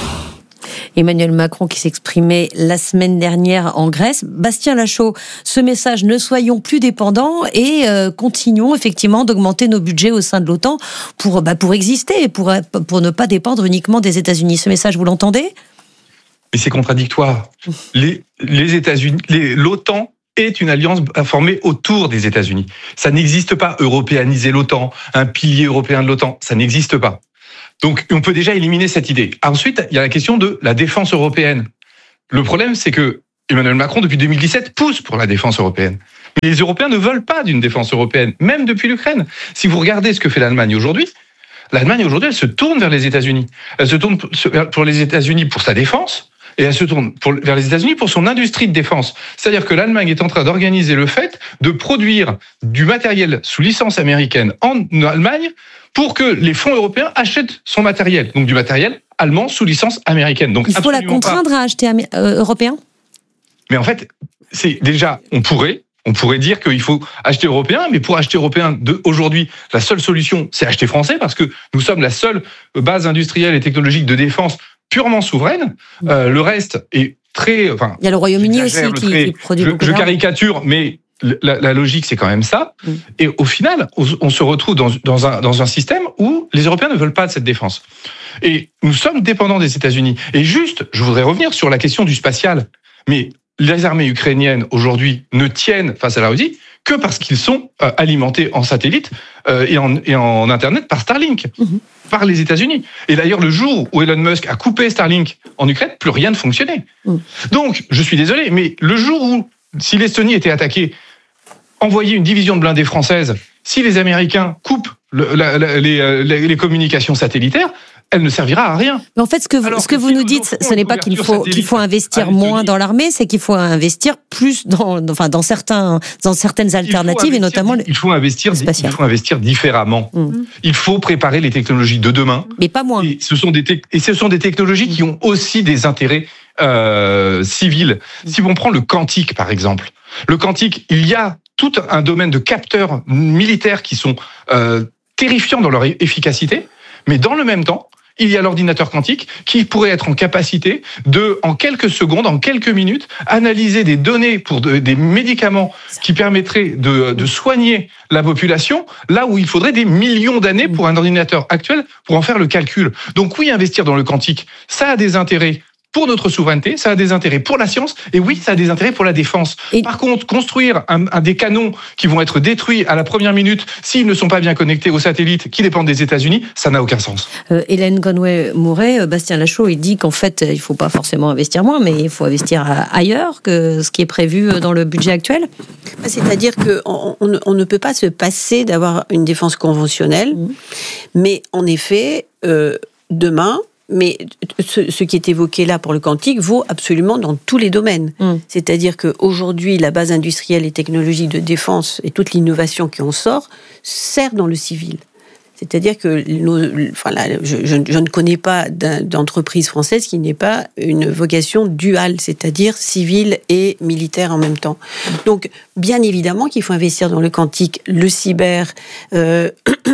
[SPEAKER 1] Emmanuel Macron qui s'exprimait la semaine dernière en Grèce. Bastien Lachaud, ce message, ne soyons plus dépendants et euh, continuons effectivement d'augmenter nos budgets au sein de l'OTAN pour, bah, pour exister, pour, pour ne pas dépendre uniquement des États-Unis. Ce message, vous l'entendez ?
[SPEAKER 21] Mais c'est contradictoire. Les, les États-Unis, les, l'OTAN est une alliance formée autour des États-Unis. Ça n'existe pas, européaniser l'OTAN, un pilier européen de l'OTAN, ça n'existe pas. Donc, on peut déjà éliminer cette idée. Ensuite, il y a la question de la défense européenne. Le problème, c'est que Emmanuel Macron, depuis deux mille dix-sept, pousse pour la défense européenne. Mais les Européens ne veulent pas d'une défense européenne, même depuis l'Ukraine. Si vous regardez ce que fait l'Allemagne aujourd'hui, l'Allemagne aujourd'hui, elle se tourne vers les États-Unis. Elle se tourne pour les États-Unis pour sa défense, et elle se tourne pour, vers les États-Unis pour son industrie de défense. C'est-à-dire que l'Allemagne est en train d'organiser le fait de produire du matériel sous licence américaine en Allemagne pour que les fonds européens achètent son matériel. Donc du matériel allemand sous licence américaine. Donc,
[SPEAKER 1] il faut la contraindre pas à acheter euh, européen ?
[SPEAKER 21] Mais en fait, c'est déjà, on pourrait, on pourrait dire qu'il faut acheter européen, mais pour acheter européen de, aujourd'hui, la seule solution, c'est acheter français, parce que nous sommes la seule base industrielle et technologique de défense purement souveraine. Euh, le reste est très... Enfin,
[SPEAKER 1] il y a le Royaume-Uni aussi qui,
[SPEAKER 21] très,
[SPEAKER 1] qui produit
[SPEAKER 21] je,
[SPEAKER 1] beaucoup
[SPEAKER 21] je
[SPEAKER 1] d'armes.
[SPEAKER 21] caricature, mais la, la logique, c'est quand même ça. Mm. Et au final, on, on se retrouve dans, dans, un, dans un système où les Européens ne veulent pas de cette défense. Et nous sommes dépendants des États-Unis. Et juste, je voudrais revenir sur la question du spatial. Mais les armées ukrainiennes, aujourd'hui, ne tiennent face à la Russie que parce qu'ils sont euh, alimentés en satellite euh, et, en, et en Internet par Starlink, mm-hmm. par les États-Unis. Et d'ailleurs, le jour où Elon Musk a coupé Starlink en Ukraine, plus rien ne fonctionnait. Mm. Donc, je suis désolé, mais le jour où, si l'Estonie était attaquée, envoyer une division de blindés française, si les Américains coupent le, la, la, les, les, les communications satellitaires, elle ne servira à rien.
[SPEAKER 1] Mais en fait, ce que vous, ce que vous nous dites, ce n'est pas qu'il faut, qu'il faut investir moins dans l'armée, c'est qu'il faut investir plus dans, enfin, dans, certains, dans certaines alternatives,
[SPEAKER 21] investir,
[SPEAKER 1] et notamment le
[SPEAKER 21] il faut investir, il faut investir différemment. Mmh. Il faut préparer les technologies de demain.
[SPEAKER 1] Mais pas moins.
[SPEAKER 21] Et ce sont des, te- et ce sont des technologies mmh. qui ont aussi des intérêts euh, civils. Mmh. Si on prend le quantique, par exemple, le quantique, il y a tout un domaine de capteurs militaires qui sont euh, terrifiants dans leur efficacité, mais dans le même temps, il y a l'ordinateur quantique qui pourrait être en capacité de, en quelques secondes, en quelques minutes, analyser des données pour de, des médicaments qui permettraient de, de soigner la population, là où il faudrait des millions d'années pour un ordinateur actuel pour en faire le calcul. Donc oui, investir dans le quantique, ça a des intérêts pour notre souveraineté, ça a des intérêts pour la science, et oui, ça a des intérêts pour la défense. Et par contre, construire un, un des canons qui vont être détruits à la première minute s'ils ne sont pas bien connectés aux satellites qui dépendent des États-Unis, ça n'a aucun sens.
[SPEAKER 1] Euh, Hélène Conway-Mouret, Bastien Lachaud, il dit qu'en fait, il ne faut pas forcément investir moins, mais il faut investir ailleurs que ce qui est prévu dans le budget actuel.
[SPEAKER 2] C'est-à-dire qu'on on, on ne peut pas se passer d'avoir une défense conventionnelle, mmh. mais en effet, euh, demain, mais ce, ce qui est évoqué là pour le quantique vaut absolument dans tous les domaines. Mmh. C'est-à-dire qu'aujourd'hui, la base industrielle et technologique de défense et toute l'innovation qui en sort sert dans le civil. C'est-à-dire que nos, enfin là, je, je, je ne connais pas d'entreprise française qui n'ait pas une vocation duale, c'est-à-dire civile et militaire en même temps. Donc, bien évidemment qu'il faut investir dans le quantique, le cyber, euh,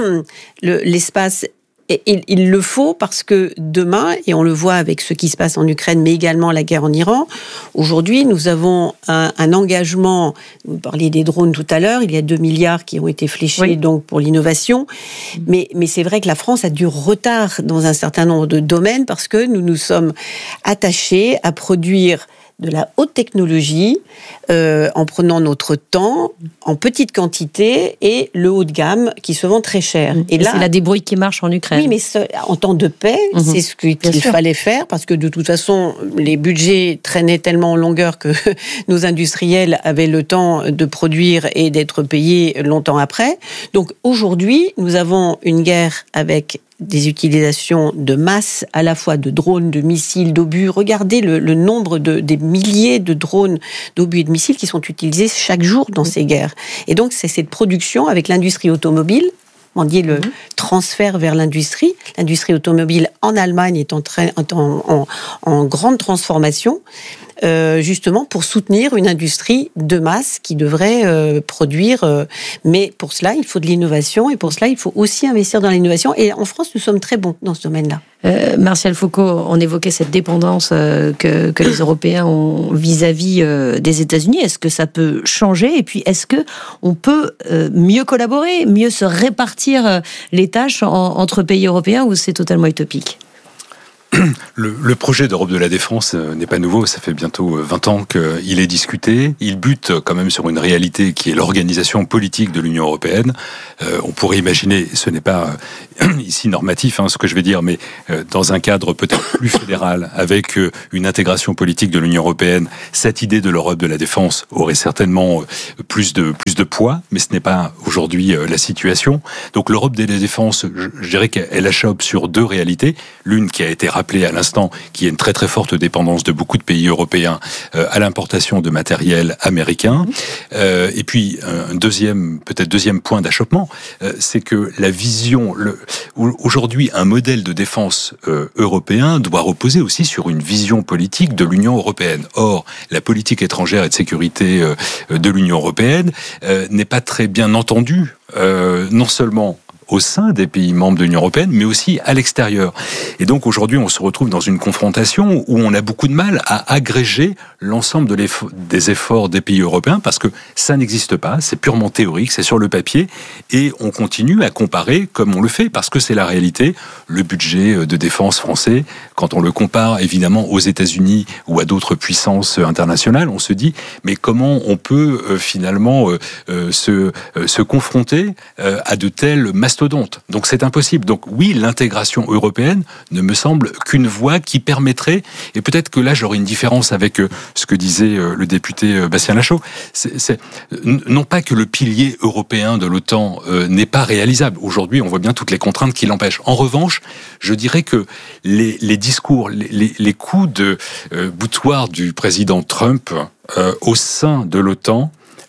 [SPEAKER 2] le, l'espace. Et il, il le faut parce que demain, et on le voit avec ce qui se passe en Ukraine, mais également la guerre en Iran, aujourd'hui, nous avons un, un engagement, vous parliez des drones tout à l'heure, il y a deux milliards qui ont été fléchés oui. donc pour l'innovation, mais, mais c'est vrai que la France a du retard dans un certain nombre de domaines parce que nous nous sommes attachés à produire de la haute technologie, euh, en prenant notre temps, en petite quantité, et le haut de gamme qui se vend très cher.
[SPEAKER 1] Et, et là, c'est la débrouille qui marche en Ukraine.
[SPEAKER 2] Oui, mais ce, en temps de paix, mmh. c'est ce qu'il Bien fallait sûr. faire, parce que de toute façon, les budgets traînaient tellement en longueur que nos industriels avaient le temps de produire et d'être payés longtemps après. Donc aujourd'hui, nous avons une guerre avec des utilisations de masse, à la fois de drones, de missiles, d'obus. Regardez le, le nombre de des milliers de drones, d'obus et de missiles qui sont utilisés chaque jour dans ces guerres. Et donc, c'est cette production avec l'industrie automobile dit le mmh. transfert vers l'industrie. L'industrie automobile en Allemagne est en, train, en, en, en grande transformation. Euh, justement pour soutenir une industrie de masse qui devrait euh, produire. Euh, mais pour cela, il faut de l'innovation et pour cela, il faut aussi investir dans l'innovation. Et en France, nous sommes très bons dans ce domaine-là.
[SPEAKER 1] Euh, Martial Foucault, on évoquait cette dépendance euh, que, que les Européens ont vis-à-vis euh, des États-Unis. Est-ce que ça peut changer ? Et puis, est-ce que on peut euh, mieux collaborer, mieux se répartir euh, les tâches en, entre pays européens ou c'est totalement utopique ?
[SPEAKER 3] Le, le projet d'Europe de la défense n'est pas nouveau, ça fait bientôt vingt ans qu'il est discuté. Il bute quand même sur une réalité qui est l'organisation politique de l'Union européenne. Euh, on pourrait imaginer, ce n'est pas euh, ici normatif hein, ce que je vais dire, mais euh, dans un cadre peut-être plus fédéral, avec euh, une intégration politique de l'Union européenne, cette idée de l'Europe de la défense aurait certainement euh, plus de plus de poids, mais ce n'est pas aujourd'hui euh, la situation. Donc l'Europe de la défense, je, je dirais qu'elle achoppe sur deux réalités. L'une qui a été rappelée à l'instant, qui est une très très forte dépendance de beaucoup de pays européens euh, à l'importation de matériel américain. Euh, et puis un deuxième, peut-être deuxième point d'achoppement, euh, c'est que la vision, le, aujourd'hui un modèle de défense euh, européen doit reposer aussi sur une vision politique de l'Union européenne. Or, la politique étrangère et de sécurité euh, de l'Union européenne euh, n'est pas très bien entendue, euh, non seulement au sein des pays membres de l'Union européenne, mais aussi à l'extérieur. Et donc aujourd'hui, on se retrouve dans une confrontation où on a beaucoup de mal à agréger l'ensemble de l'eff- des efforts des pays européens, parce que ça n'existe pas, c'est purement théorique, c'est sur le papier, et on continue à comparer comme on le fait, parce que c'est la réalité. Le budget de défense français, quand on le compare évidemment aux États-Unis ou à d'autres puissances internationales, on se dit, mais comment on peut euh, finalement euh, euh, se, euh, se confronter euh, à de tels mastodontes. Donc c'est impossible. Donc oui, l'intégration européenne ne me semble qu'une voie qui permettrait, et peut-être que là j'aurais une différence avec euh, ce que disait euh, le député euh, Bastien Lachaud, c'est, c'est, non pas que le pilier européen de l'OTAN euh, n'est pas réalisable. Aujourd'hui, on voit bien toutes les contraintes qui l'empêchent. En revanche, je dirais que les, les discours, les, les, les coups de euh, boutoir du président Trump euh, au sein de l'OTAN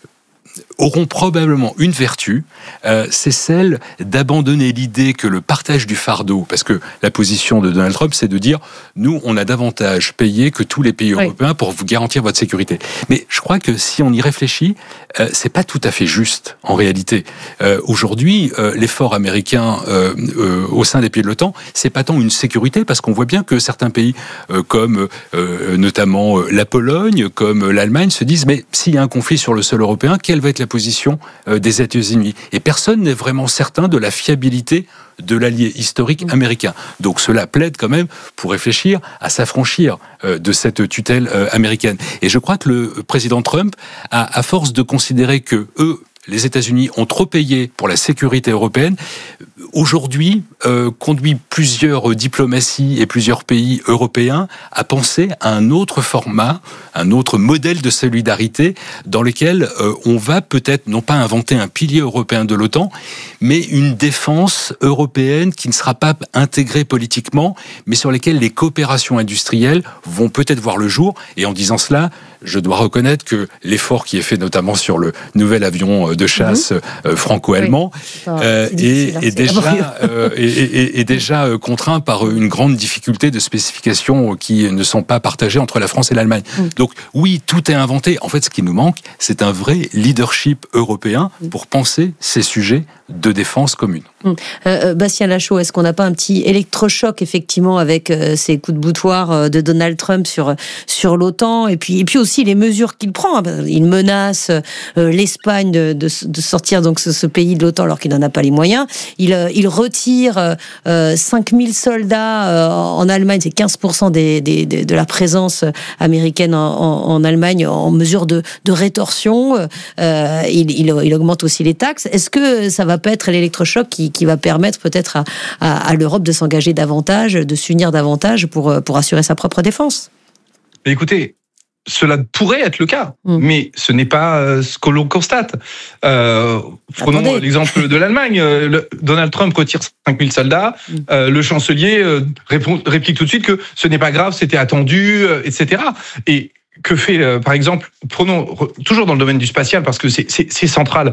[SPEAKER 3] auront probablement une vertu, euh, c'est celle d'abandonner l'idée que le partage du fardeau, parce que la position de Donald Trump, c'est de dire « nous, on a davantage payé que tous les pays oui. européens pour vous garantir votre sécurité ». Mais je crois que si on y réfléchit, euh, c'est pas tout à fait juste, en réalité. Euh, aujourd'hui, euh, l'effort américain euh, euh, au sein des pays de l'OTAN, c'est pas tant une sécurité, parce qu'on voit bien que certains pays, euh, comme euh, notamment euh, la Pologne, comme l'Allemagne, se disent « mais s'il y a un conflit sur le sol européen, quelle va être la position des États-Unis ?» Et personne n'est vraiment certain de la fiabilité de l'allié historique américain. Donc cela plaide quand même pour réfléchir à s'affranchir de cette tutelle américaine. Et je crois que le président Trump, a, à force de considérer que eux, les États-Unis ont trop payé pour la sécurité européenne, aujourd'hui euh, conduit plusieurs diplomaties et plusieurs pays européens à penser à un autre format, un autre modèle de solidarité dans lequel euh, on va peut-être non pas inventer un pilier européen de l'OTAN, mais une défense européenne qui ne sera pas intégrée politiquement, mais sur lesquelles les coopérations industrielles vont peut-être voir le jour. Et en disant cela, je dois reconnaître que l'effort qui est fait notamment sur le nouvel avion de chasse mmh. euh, franco-allemand oui. euh, est, est, déjà, euh, est, est, est déjà contraint par une grande difficulté de spécifications qui ne sont pas partagées entre la France et l'Allemagne. Mmh. Donc oui, tout est inventé. En fait, ce qui nous manque, c'est un vrai leadership européen pour penser ces sujets de défense commune.
[SPEAKER 1] Mmh. Euh, Bastien Lachaud, est-ce qu'on n'a pas un petit électrochoc effectivement avec euh, ces coups de boutoir euh, de Donald Trump sur sur l'OTAN et puis et puis aussi les mesures qu'il prend. Il menace euh, l'Espagne de, de, de sortir donc ce, ce pays de l'OTAN alors qu'il n'en a pas les moyens. Il euh, il retire euh, cinq mille soldats euh, en Allemagne, c'est quinze pour cent des, des, des de la présence américaine en, en, en Allemagne en mesure de de rétorsion. Euh, il, il il augmente aussi les taxes. Est-ce que ça va pas être l'électrochoc qui qui va permettre peut-être à, à, à l'Europe de s'engager davantage, de s'unir davantage pour, pour assurer sa propre défense?
[SPEAKER 21] Écoutez, cela pourrait être le cas, mmh. mais ce n'est pas ce que l'on constate. Euh, prenons Attendez. l'exemple de l'Allemagne. Le, Donald Trump retire cinq mille soldats. Mmh. Euh, le chancelier euh, répond, réplique tout de suite que ce n'est pas grave, c'était attendu, euh, et cetera. Et que fait, euh, par exemple, prenons toujours dans le domaine du spatial, parce que c'est, c'est, c'est central.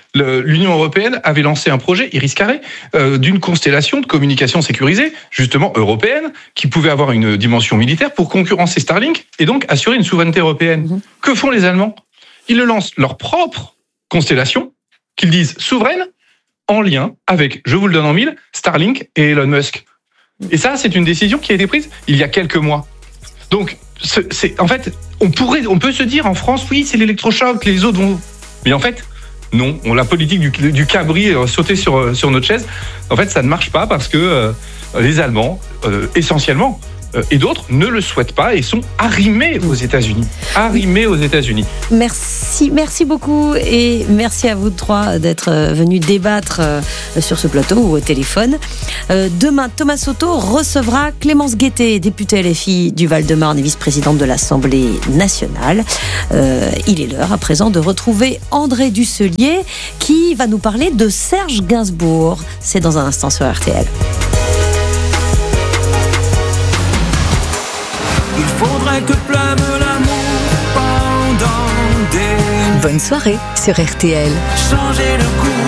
[SPEAKER 21] le, l'Union européenne avait lancé un projet, Iris Carré, euh, d'une constellation de communication sécurisée, justement européenne, qui pouvait avoir une dimension militaire pour concurrencer Starlink et donc assurer une souveraineté européenne. Mmh. Que font les Allemands ? Ils le lancent leur propre constellation, qu'ils disent souveraine, en lien avec, je vous le donne en mille, Starlink et Elon Musk. Et ça, c'est une décision qui a été prise il y a quelques mois. Donc, c'est, c'est, en fait, on pourrait, on peut se dire en France, oui, c'est l'électrochoc, les autres vont... Mais en fait, non. On, la politique du, du cabri euh, sauter sur, sur notre chaise, en fait, ça ne marche pas parce que euh, les Allemands, euh, essentiellement, euh, et d'autres, ne le souhaitent pas et sont arrimés aux États-Unis. Arrimés aux États-Unis.
[SPEAKER 1] Merci, merci beaucoup et merci à vous trois d'être venus débattre sur ce plateau ou au téléphone. Euh, demain, Thomas Soto recevra Clémence Guettet, députée L F I du Val-de-Marne et vice-présidente de l'Assemblée nationale. Euh, il est l'heure à présent de retrouver André Dusselier qui va nous parler de Serge Gainsbourg. C'est dans un instant sur R T L.
[SPEAKER 4] Il faudrait que pleuve l'amour pendant des...
[SPEAKER 17] Bonne soirée sur R T L.
[SPEAKER 4] Changer le cours.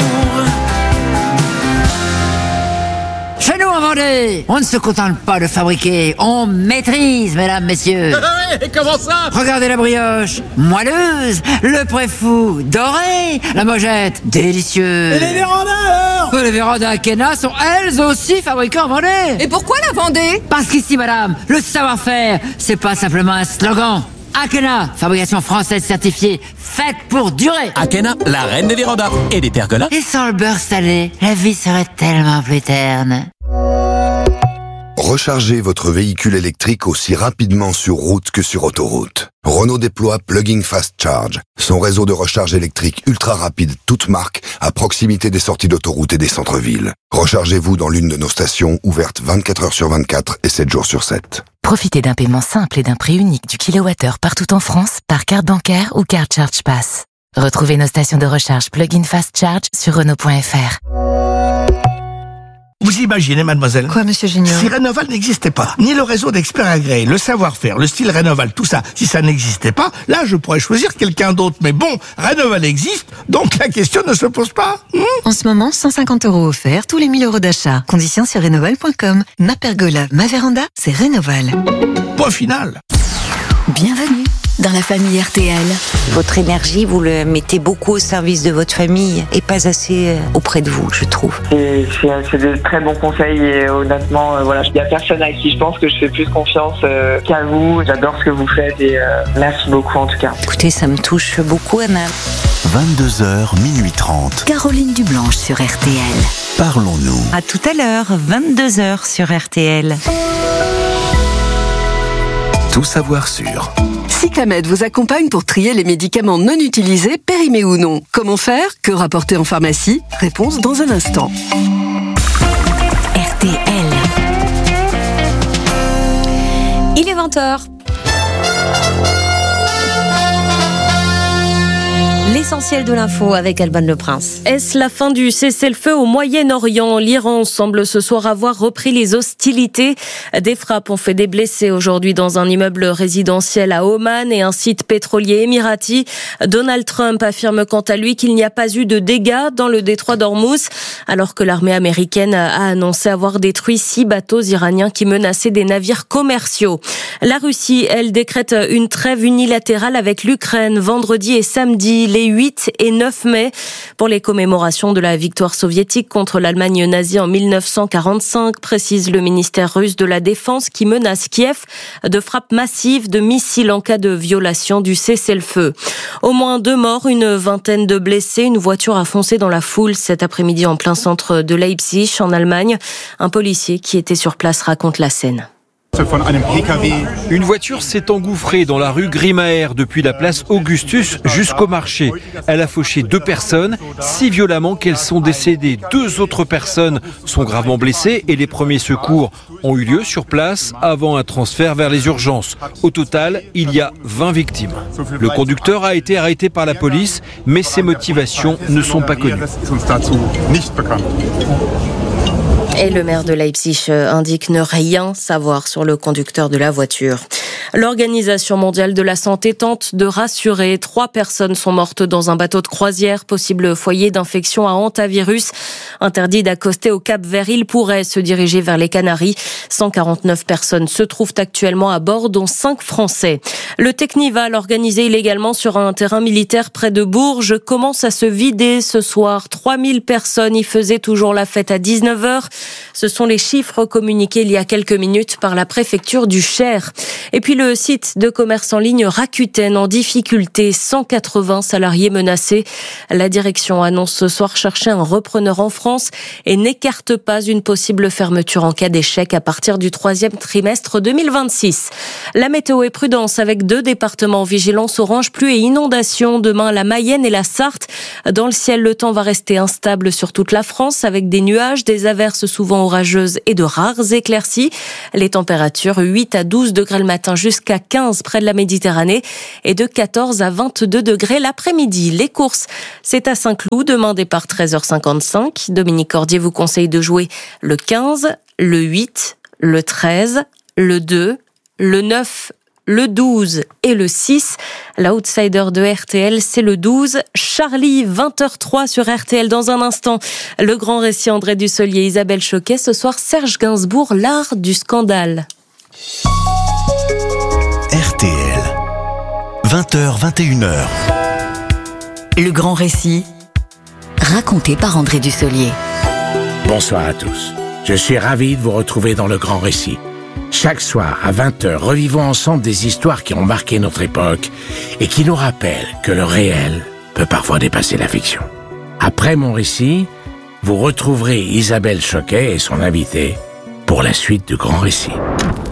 [SPEAKER 6] Chez nous en Vendée, on ne se contente pas de fabriquer, on maîtrise, mesdames, messieurs.
[SPEAKER 29] Et comment ça ?
[SPEAKER 6] Regardez la brioche, moelleuse, le préfou, doré, la mojette, délicieuse.
[SPEAKER 29] Et les vérandas alors ?
[SPEAKER 6] Les vérandas Akena sont elles aussi fabriquées en Vendée.
[SPEAKER 7] Et pourquoi la Vendée ?
[SPEAKER 6] Parce qu'ici, madame, le savoir-faire, c'est pas simplement un slogan. Akena, fabrication française certifiée, faite pour durer.
[SPEAKER 23] Akena, la reine des vérandas et des pergolas.
[SPEAKER 6] Et sans le beurre salé, la vie serait tellement plus terne.
[SPEAKER 9] Rechargez votre véhicule électrique aussi rapidement sur route que sur autoroute. Renault déploie Plug-in Fast Charge, son réseau de recharge électrique ultra rapide, toute marque, à proximité des sorties d'autoroute et des centres-villes. Rechargez-vous dans l'une de nos stations, ouvertes vingt-quatre heures sur vingt-quatre et sept jours sur sept.
[SPEAKER 10] Profitez d'un paiement simple et d'un prix unique du kilowattheure partout en France par carte bancaire ou carte Charge Pass. Retrouvez nos stations de recharge Plug-in Fast Charge sur Renault point F R.
[SPEAKER 11] Vous imaginez, mademoiselle?
[SPEAKER 10] Quoi, monsieur Junior?
[SPEAKER 11] Si Rénoval n'existait pas, ni le réseau d'experts agréés, le savoir-faire, le style Rénoval, tout ça, si ça n'existait pas, là, je pourrais choisir quelqu'un d'autre. Mais bon, Rénoval existe, donc la question ne se pose pas. Hmm
[SPEAKER 10] en ce moment, cent cinquante euros offerts, tous les mille euros d'achat. Conditions sur Rénoval point com. Ma pergola, ma véranda, c'est Rénoval.
[SPEAKER 11] Point final.
[SPEAKER 17] Bienvenue dans la famille R T L. Votre énergie, vous le mettez beaucoup au service de votre famille et pas assez auprès de vous, je trouve.
[SPEAKER 12] C'est, c'est, c'est de très bons conseils et honnêtement, euh, voilà, il n'y a personne à qui je pense que je fais plus confiance euh, qu'à vous. J'adore ce que vous faites et euh, merci beaucoup en tout cas.
[SPEAKER 17] Écoutez, ça me touche beaucoup, Anna.
[SPEAKER 18] vingt-deux heures, minuit trente.
[SPEAKER 17] Caroline Dublanche sur R T L.
[SPEAKER 18] Parlons-nous.
[SPEAKER 17] À tout à l'heure, vingt-deux heures sur R T L.
[SPEAKER 18] Tout savoir sur.
[SPEAKER 14] Cyclamed vous accompagne pour trier les médicaments non utilisés, périmés ou non. Comment faire? Que rapporter en pharmacie? Réponse dans un instant.
[SPEAKER 17] R T L.
[SPEAKER 1] Il est vingt heures. L'essentiel de l'info avec Alban Le Prince.
[SPEAKER 19] Est-ce la fin du cessez-le-feu au Moyen-Orient? L'Iran semble ce soir avoir repris les hostilités. Des frappes ont fait des blessés aujourd'hui dans un immeuble résidentiel à Oman et un site pétrolier émirati. Donald Trump affirme quant à lui qu'il n'y a pas eu de dégâts dans le détroit d'Ormuz, alors que l'armée américaine a annoncé avoir détruit six bateaux iraniens qui menaçaient des navires commerciaux. La Russie, elle, décrète une trêve unilatérale avec l'Ukraine vendredi et samedi, les huit et neuf mai, pour les commémorations de la victoire soviétique contre l'Allemagne nazie en mille neuf cent quarante-cinq, précise le ministère russe de la Défense qui menace Kiev de frappes massives de missiles en cas de violation du cessez-le-feu. Au moins deux morts, une vingtaine de blessés. Une voiture a foncé dans la foule cet après-midi en plein centre de Leipzig, en Allemagne. Un policier qui était sur place raconte la scène.
[SPEAKER 15] Une voiture s'est engouffrée dans la rue Grimaer depuis la place Augustus jusqu'au marché. Elle a fauché deux personnes, si violemment qu'elles sont décédées. Deux autres personnes sont gravement blessées et les premiers secours ont eu lieu sur place avant un transfert vers les urgences. Au total, il y a vingt victimes. Le conducteur a été arrêté par la police, mais ses motivations ne sont pas connues.
[SPEAKER 19] Et le maire de Leipzig indique ne rien savoir sur le conducteur de la voiture. L'Organisation mondiale de la santé tente de rassurer. Trois personnes sont mortes dans un bateau de croisière. Possible foyer d'infection à hantavirus. Interdit d'accoster au Cap-Vert, il pourrait se diriger vers les Canaries. cent quarante-neuf personnes se trouvent actuellement à bord, dont cinq Français. Le Technival, organisé illégalement sur un terrain militaire près de Bourges, commence à se vider ce soir. trois mille personnes y faisaient toujours la fête à dix-neuf heures. Ce sont les chiffres communiqués il y a quelques minutes par la préfecture du Cher. Et puis le site de commerce en ligne Rakuten en difficulté, cent quatre-vingts salariés menacés. La direction annonce ce soir chercher un repreneur en France et n'écarte pas une possible fermeture en cas d'échec à partir du troisième trimestre deux mille vingt-six. La météo et prudence avec deux départements en vigilance orange, pluie et inondations. Demain, la Mayenne et la Sarthe. Dans le ciel, le temps va rester instable sur toute la France avec des nuages, des averses souvent orageuses et de rares éclaircies. Les températures huit à douze degrés le matin jusqu'à quinze près de la Méditerranée et de quatorze à vingt-deux degrés l'après-midi. Les courses, c'est à Saint-Cloud. Demain, départ treize heures cinquante-cinq. Dominique Cordier vous conseille de jouer le quinze, le huit, le treize, le deux, le neuf, le douze et le six. L'outsider de R T L, c'est le douze. Charlie, vingt heures trois sur R T L. Dans un instant, le grand récit André Dussolier, Isabelle Choquet. Ce soir, Serge Gainsbourg, l'art du scandale.
[SPEAKER 18] R T L, vingt heures, vingt et une heures.
[SPEAKER 17] Le grand récit, raconté par André Dussolier.
[SPEAKER 5] Bonsoir à tous. Je suis ravi de vous retrouver dans le grand récit. Chaque soir, à vingt heures, revivons ensemble des histoires qui ont marqué notre époque et qui nous rappellent que le réel peut parfois dépasser la fiction. Après mon récit, vous retrouverez Isabelle Choquet et son invité pour la suite du grand récit.